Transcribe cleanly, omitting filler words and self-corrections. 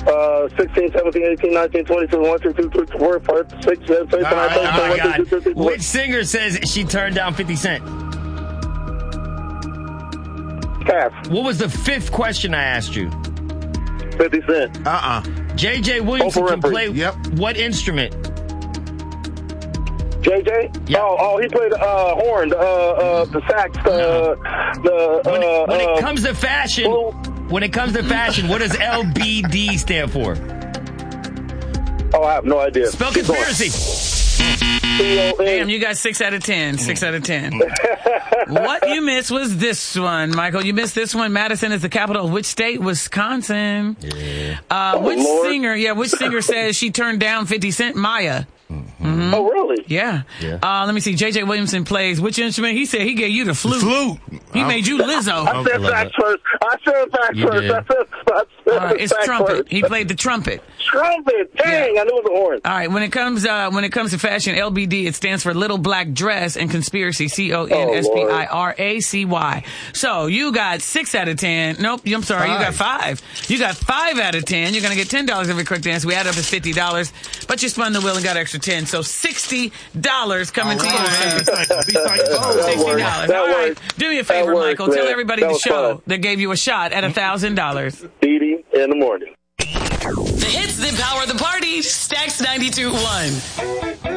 16, 17, 18, 19, 20, 21, 22, 23, 24, 25, 26, 27, 28, 29, 30, 31, Which singer says she turned down 50 Cent? Pass. What was the fifth question I asked you? 50 Cent. J.J. Williamson can Oprah. play what instrument? JJ? Yep. Oh, he played horn, the sax, When it comes to fashion, what does LBD stand for? Oh, I have no idea. Spell conspiracy. Damn, you got 6 out of 10. 6 out of 10. What you missed was this one, Michael. You missed this one. Madison is the capital of which state? Wisconsin. Yeah. Which singer says she turned down 50 Cent? Maya. Mm-hmm. Oh, really? Yeah. Let me see. J.J. Williamson plays which instrument? He said he gave you the flute. He made you Lizzo. I said sax first. I said it's trumpet. First. He played the trumpet. Trumpet. Dang, I knew it was a horn. All right. When it comes to fashion, LBD, it stands for Little Black Dress, and conspiracy, CONSPIRACY. So you got 6 out of 10. Nope. I'm sorry. You got 5. You got 5 out of 10. You're gonna get $10 every quick dance. We add up as $50, but you spun the wheel and got extra 10. So $60 coming to you. $60. All right. Do me a favor, Michael. Tell everybody the show that gave you a shot at $1,000. Dee in the morning. The hits that power the party. Stax 92.1.